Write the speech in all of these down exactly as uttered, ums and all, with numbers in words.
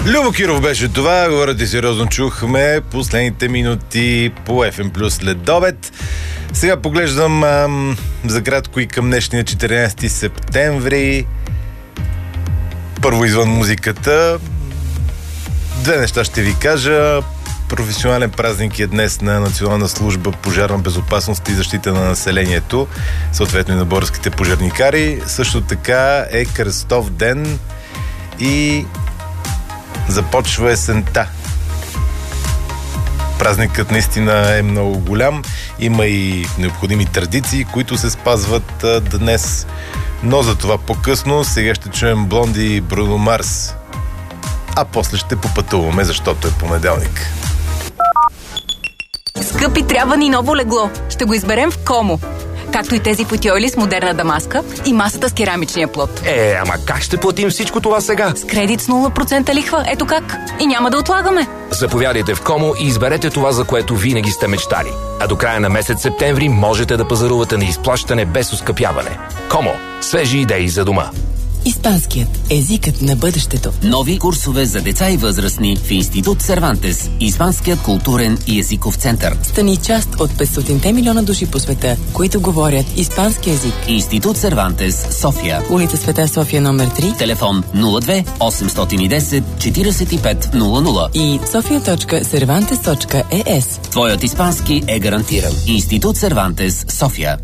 Любо Киров беше това. Говорят и сериозно чухме последните минути по еф ем Плюс след обед. Сега поглеждам ам, за кратко и към днешния четиринайсети септември. Първо извън музиката. Две неща ще ви кажа. Професионален празник е днес на Национална служба пожарна безопасност и защита на населението, съответно и на българските пожарникари. Също така е кръстов ден и започва есента. Празникът наистина е много голям. Има и необходими традиции, които се спазват а, днес. Но за това по-късно. Сега ще чуем Блонди и Бруно Марс. А после ще попътуваме, защото е понеделник. Скъпи, трябва ни ново легло. Ще го изберем в Комо. Както и тези футиойли с модерна дамаска и масата с керамичния плод. Е, ама как ще платим всичко това сега? С кредит с нула процента лихва. Ето как. И няма да отлагаме. Заповядайте в Комо и изберете това, за което винаги сте мечтали. А до края на месец септември можете да пазарувате на изплащане без оскъпяване. Комо. Свежи идеи за дома. Испанският езикът на бъдещето. Нови курсове за деца и възрастни в Институт Сервантес, Испанският културен и езиков център. Стани част от петстотин милиона души по света, които говорят испански език. Институт Сервантес, София. Улица Света София номер три. Телефон нула две осемстотин и десет четиридесет и пет нула нула и софия точка сервантес точка е ес. Твоят испански е гарантиран. Институт Сервантес, София.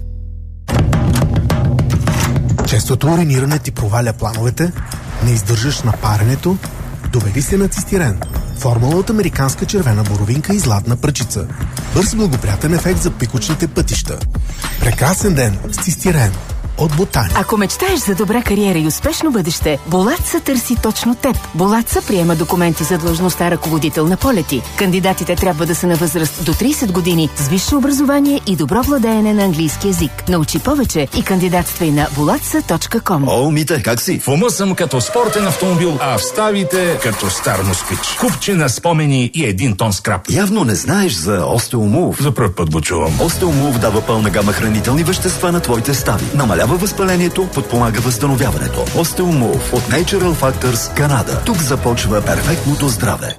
Честото уриниране ти проваля плановете, не издържаш на паренето, доведи се на цистирен. Формула от американска червена боровинка и златна пръчица. Бърз благоприятен ефект за пикочните пътища. Прекрасен ден с цистирен от Ботани. Ако мечтаеш за добра кариера и успешно бъдеще, Булатса търси точно теб. Булатса приема документи за длъжността ръководител на полети. Кандидатите трябва да са на възраст до трийсет години, с висше образование и добро владеене на английски език. Научи повече и кандидатствай на булатса точка ком. О, Мите, как си? В ума съм като спортен автомобил, а в ставите като стар москвич. Купче на спомени и един тон скрап. Явно не знаеш за Остеомув. За пръв път го чувам. Остеомув дава пълна гама хранителни вещества на твоите стави. Намалява възпалението, подпомага възстановяването. Остеомув от Natural Factors, Канада. Тук започва перфектното здраве.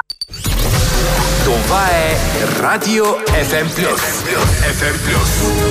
Това е Радио еф ем Плюс. еф ем Плюс.